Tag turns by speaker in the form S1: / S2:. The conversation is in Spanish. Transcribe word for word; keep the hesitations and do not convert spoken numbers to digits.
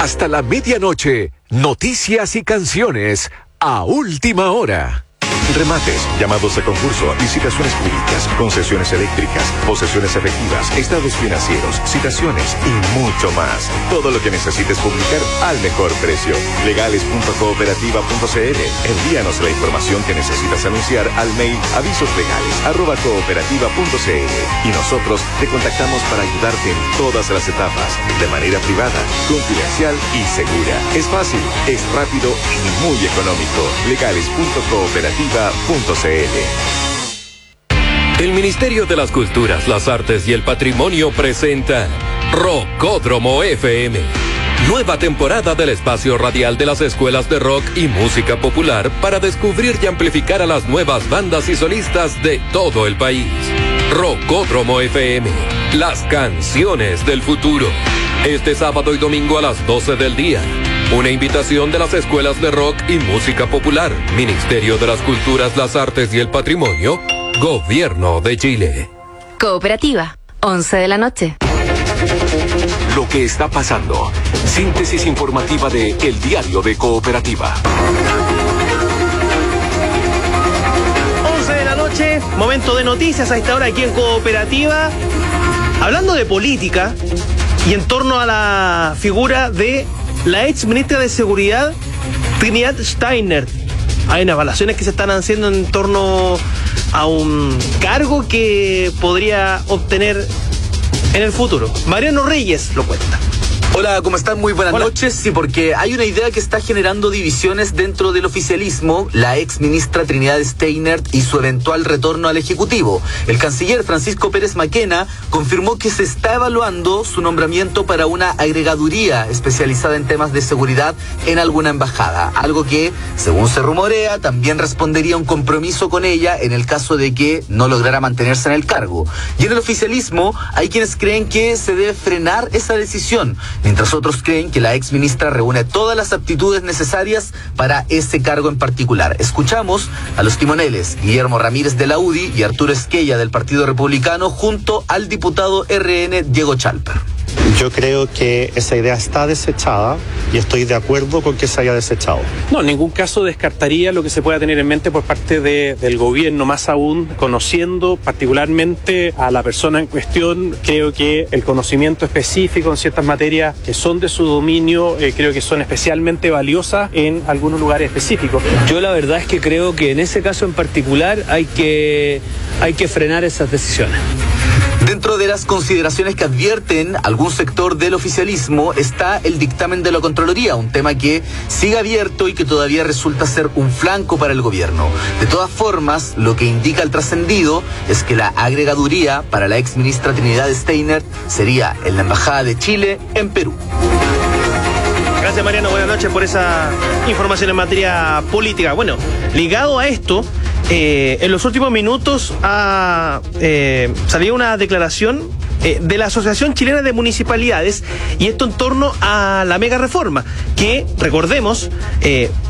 S1: Hasta la medianoche, noticias y canciones a última hora. Remates, llamados a concurso, licitaciones públicas, concesiones eléctricas, posesiones efectivas, estados financieros, citaciones y mucho más. Todo lo que necesites publicar al mejor precio. legales punto cooperativa punto c l. Envíanos la información que necesitas anunciar al mail avisoslegales arroba cooperativa punto c l y nosotros te contactamos para ayudarte en todas las etapas, de manera privada, confidencial y segura. Es fácil, es rápido y muy económico. legales punto cooperativa punto c l.
S2: El Ministerio de las Culturas, las Artes y el Patrimonio presenta Rockódromo F M. Nueva temporada del espacio radial de las escuelas de rock y música popular para descubrir y amplificar a las nuevas bandas y solistas de todo el país. Rockódromo F M, las canciones del futuro. Este sábado y domingo a las doce del día. Una invitación de las escuelas de rock y música popular, Ministerio de las Culturas, las Artes y el Patrimonio, Gobierno de Chile.
S3: Cooperativa, once de la noche.
S1: Lo que está pasando. Síntesis informativa de El Diario de Cooperativa.
S4: once de la noche, momento de noticias a esta hora aquí en Cooperativa. Hablando de política y en torno a la figura de la ex ministra de Seguridad, Trinidad Steiner. Hay unas evaluaciones que se están haciendo en torno a un cargo que podría obtener en el futuro. Mariano Reyes lo cuenta.
S5: Hola, ¿cómo están? Muy buenas
S4: Hola.
S5: noches. Sí, porque hay una idea que está generando divisiones dentro del oficialismo, la ex ministra Trinidad Steiner y su eventual retorno al Ejecutivo. El canciller Francisco Pérez Maquena confirmó que se está evaluando su nombramiento para una agregaduría especializada en temas de seguridad en alguna embajada, algo que, según se rumorea, también respondería a un compromiso con ella en el caso de que no lograra mantenerse en el cargo. Y en el oficialismo hay quienes creen que se debe frenar esa decisión, mientras otros creen que la ex ministra reúne todas las aptitudes necesarias para ese cargo en particular. Escuchamos a los timoneles Guillermo Ramírez de la U D I y Arturo Esquella del Partido Republicano junto al diputado R N Diego Chalper.
S6: Yo creo que esa idea está desechada y estoy de acuerdo con que se haya desechado.
S7: No, en ningún caso descartaría lo que se pueda tener en mente por parte de, del gobierno, más aún conociendo particularmente a la persona en cuestión. Creo que el conocimiento específico en ciertas materias que son de su dominio, eh, creo que son especialmente valiosas en algunos lugares específicos.
S8: Yo la verdad es que creo que en ese caso en particular hay que, hay que frenar esas decisiones.
S5: Dentro de las consideraciones que advierten algún sector del oficialismo está el dictamen de la Contraloría, un tema que sigue abierto y que todavía resulta ser un flanco para el gobierno. De todas formas, lo que indica el trascendido es que la agregaduría para la ex ministra Trinidad Steiner sería en la Embajada de Chile en Perú.
S4: Gracias, Mariano. Buenas noches por esa información en materia política. Bueno, ligado a esto, eh, en los últimos minutos ha eh, salido una declaración eh, de la Asociación Chilena de Municipalidades, y esto en torno a la mega reforma, que, recordemos, eh,